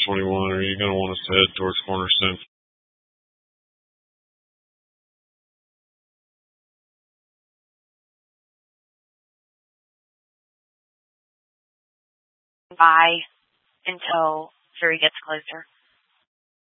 21, or you're going to want to head towards Corner Central. By until Fury gets closer.